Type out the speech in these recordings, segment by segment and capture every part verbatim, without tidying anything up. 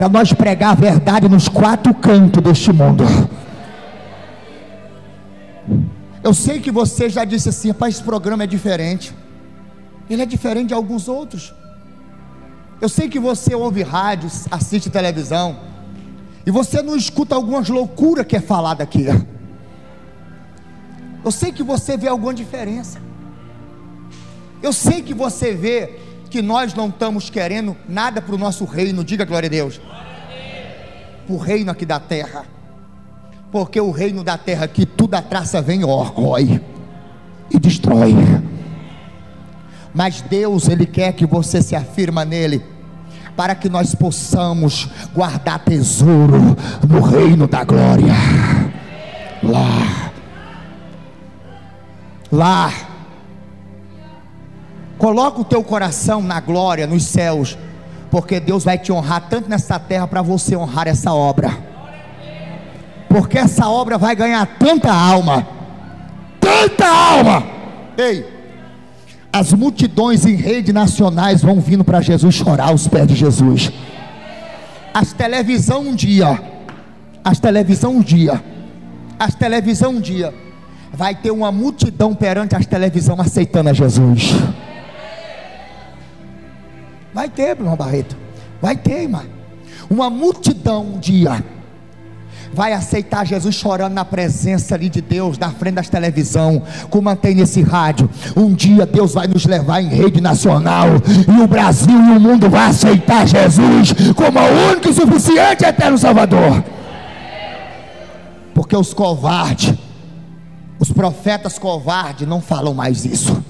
para nós pregar a verdade nos quatro cantos deste mundo. Eu sei que você já disse assim: rapaz, esse programa é diferente. Ele é diferente de alguns outros. Eu sei que você ouve rádio, assiste televisão, e você não escuta algumas loucuras que é falada aqui. Eu sei que você vê alguma diferença. Eu sei que você vê que nós não estamos querendo nada para o nosso reino. Diga glória a Deus. Para o reino aqui da terra. Porque o reino da terra aqui, tudo a traça vem, ó, rói e destrói. Mas Deus, Ele quer que você se afirma nele, para que nós possamos guardar tesouro no reino da glória. Lá, lá, coloca o teu coração na glória, nos céus, porque Deus vai te honrar tanto nessa terra, para você honrar essa obra, porque essa obra vai ganhar tanta alma, tanta alma. Ei, as multidões em redes nacionais vão vindo para Jesus chorar aos pés de Jesus. As televisão um dia, as televisão um dia, as televisão um dia, vai ter uma multidão perante as televisão aceitando a Jesus. Vai ter, irmão Barreto, vai ter, irmão. Uma multidão um dia vai aceitar Jesus chorando na presença ali de Deus, na frente das televisão, como mantém nesse rádio. Um dia Deus vai nos levar em rede nacional, e o Brasil e o mundo vai aceitar Jesus como o único e suficiente eterno Salvador. Porque os covardes, os profetas covardes não falam mais isso.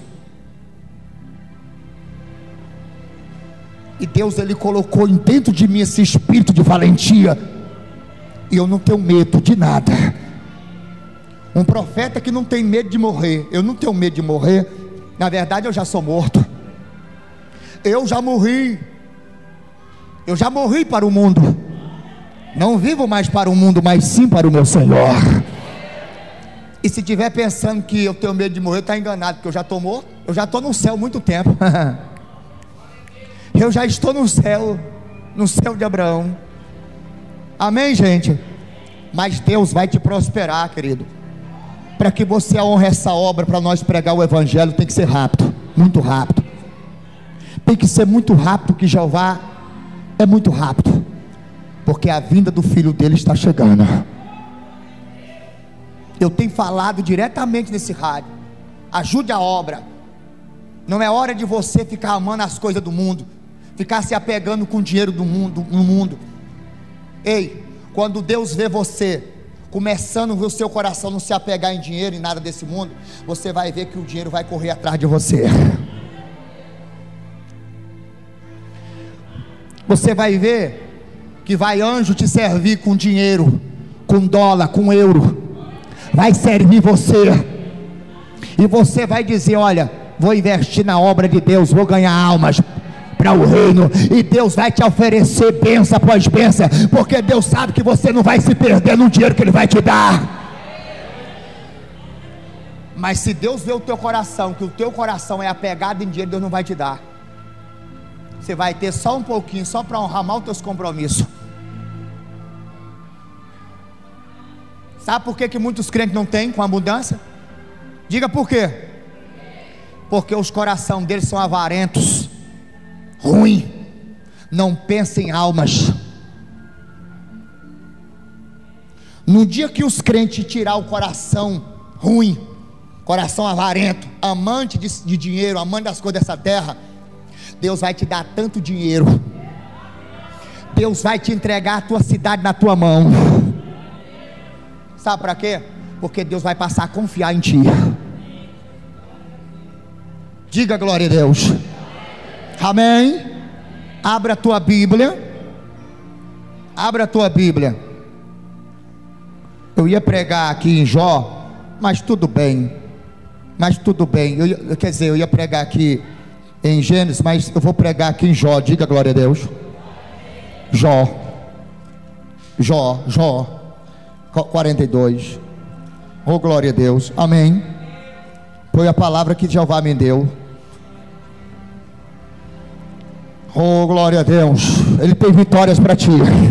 E Deus, Ele colocou dentro de mim esse espírito de valentia, e eu não tenho medo de nada. Um profeta que não tem medo de morrer. Eu não tenho medo de morrer. Na verdade, eu já sou morto. Eu já morri. Eu já morri para o mundo. Não vivo mais para o mundo, mas sim para o meu Senhor. E se estiver pensando que eu tenho medo de morrer, está enganado, porque eu já estou morto. Eu já estou no céu há muito tempo. Eu já estou no céu, no céu de Abraão. Amém, gente? Mas Deus vai te prosperar, querido. Para que você honre essa obra, para nós pregar o evangelho, tem que ser rápido, muito rápido. Tem que ser muito rápido, que Jeová é muito rápido, porque a vinda do filho dele está chegando. Eu tenho falado diretamente nesse rádio: ajude a obra. Não é hora de você ficar amando as coisas do mundo, ficar se apegando com o dinheiro do mundo, no mundo. Ei, quando Deus vê você começando o seu coração não se apegar em dinheiro, em nada desse mundo, você vai ver que o dinheiro vai correr atrás de você. Você vai ver que vai anjo te servir com dinheiro, com dólar, com euro, vai servir você, e você vai dizer: olha, vou investir na obra de Deus, vou ganhar almas para o reino, e Deus vai te oferecer bênção após bênção, porque Deus sabe que você não vai se perder no dinheiro que Ele vai te dar. Mas se Deus vê o teu coração, que o teu coração é apegado em dinheiro, Deus não vai te dar. Você vai ter só um pouquinho, só para honrar mal os teus compromissos. Sabe por que que muitos crentes não têm com abundância? Diga por quê. Porque os corações deles são avarentos, ruim, não pensa em almas. No dia que os crentes tirar o coração ruim, coração avarento, amante de, de dinheiro, amante das coisas dessa terra, Deus vai te dar tanto dinheiro, Deus vai te entregar a tua cidade na tua mão. Sabe para quê? Porque Deus vai passar a confiar em ti. Diga glória a Deus. Amém. Abra a tua Bíblia. Abra a tua Bíblia. Eu ia pregar aqui em Jó, mas tudo bem. Mas tudo bem. Eu, quer dizer, eu ia pregar aqui em Gênesis, mas eu vou pregar aqui em Jó. Diga glória a Deus. Jó. Jó, Jó. quarenta e dois. Oh, glória a Deus. Amém. Foi a palavra que Jeová me deu. Oh, glória a Deus. Ele tem vitórias para ti.